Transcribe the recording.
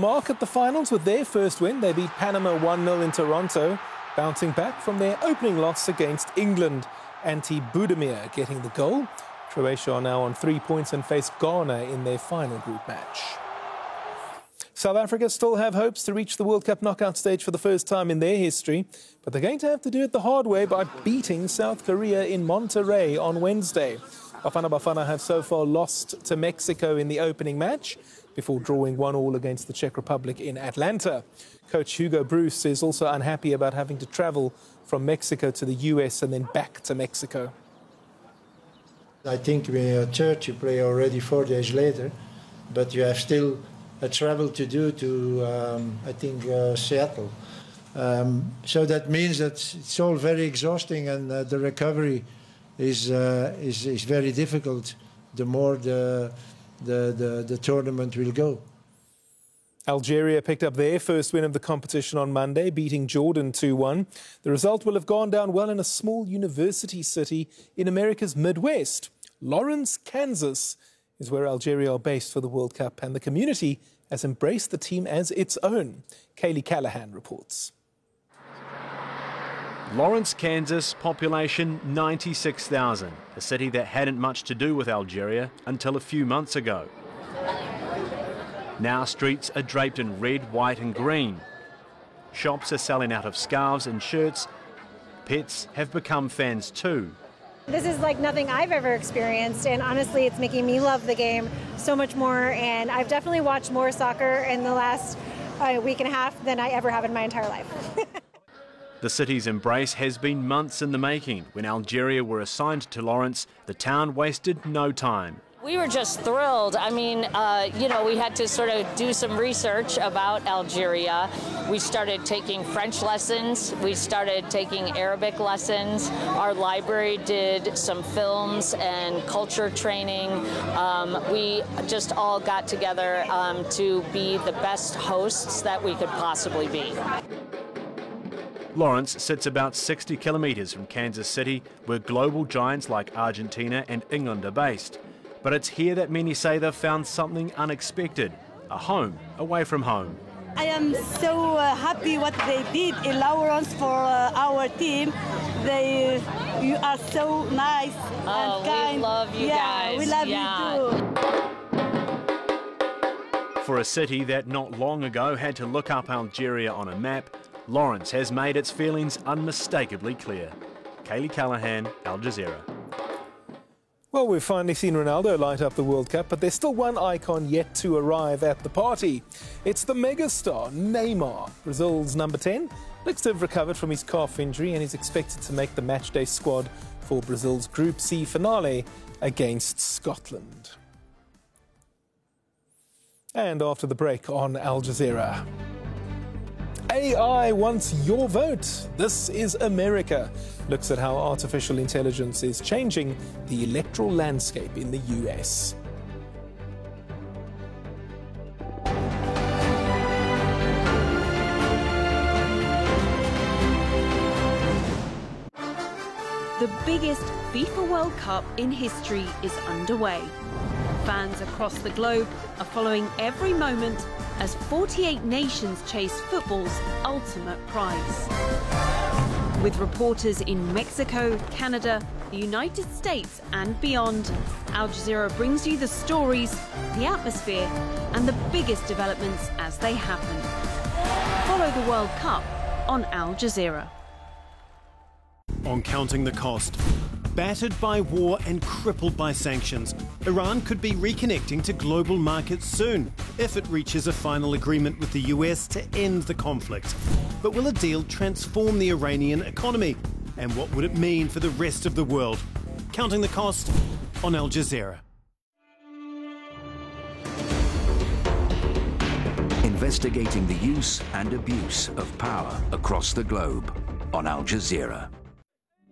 mark at the finals with their first win. They beat Panama 1-0 in Toronto, bouncing back from their opening loss against England. Ante Budimir getting the goal. Croatia are now on 3 points and face Ghana in their final group match. South Africa still have hopes to reach the World Cup knockout stage for the first time in their history, but they're going to have to do it the hard way by beating South Korea in Monterrey on Wednesday. Bafana Bafana have so far lost to Mexico in the opening match before drawing 1-1 against the Czech Republic in Atlanta. Coach Hugo Bruce is also unhappy about having to travel from Mexico to the US and then back to Mexico. I think when you're third, you play already 4 days later, but you have still a travel to do to, Seattle. So that means that it's all very exhausting, and the recovery is very difficult the more the tournament will go. Algeria picked up their first win of the competition on Monday, beating Jordan 2-1. The result will have gone down well in a small university city in America's Midwest. Lawrence, Kansas is where Algeria are based for the World Cup, and the community has embraced the team as its own. Kaylee Callahan reports. Lawrence, Kansas, population 96,000, a city that hadn't much to do with Algeria until a few months ago. Now streets are draped in red, white and green. Shops are selling out of scarves and shirts. Pets have become fans too. This is like nothing I've ever experienced, and honestly it's making me love the game so much more, and I've definitely watched more soccer in the last week and a half than I ever have in my entire life. The city's embrace has been months in the making. When Algeria were assigned to Lawrence, the town wasted no time. We were just thrilled. I mean, we had to sort of do some research about Algeria. We started taking French lessons. We started taking Arabic lessons. Our library did some films and culture training. We just all got together to be the best hosts that we could possibly be. Lawrence sits about 60 kilometres from Kansas City, where global giants like Argentina and England are based. But it's here that many say they've found something unexpected, a home away from home. I am so happy what they did in Lawrence for our team. You are so nice and kind. We love you guys. We love you too. For a city that not long ago had to look up Algeria on a map, Lawrence has made its feelings unmistakably clear. Kaylee Callahan, Al Jazeera. Well, we've finally seen Ronaldo light up the World Cup, but there's still one icon yet to arrive at the party. It's the megastar, Neymar. Brazil's number 10 looks to have recovered from his calf injury and is expected to make the matchday squad for Brazil's Group C finale against Scotland. And after the break on Al Jazeera. AI wants your vote. This is America. Looks at how artificial intelligence is changing the electoral landscape in the US. The biggest FIFA World Cup in history is underway. Fans across the globe are following every moment as 48 nations chase football's ultimate prize. With reporters in Mexico, Canada, the United States and beyond, Al Jazeera brings you the stories, the atmosphere and the biggest developments as they happen. Follow the World Cup on Al Jazeera. On Counting the Cost. Battered by war and crippled by sanctions, Iran could be reconnecting to global markets soon if it reaches a final agreement with the US to end the conflict. But will a deal transform the Iranian economy? And what would it mean for the rest of the world? Counting the Cost on Al Jazeera. Investigating the use and abuse of power across the globe on Al Jazeera.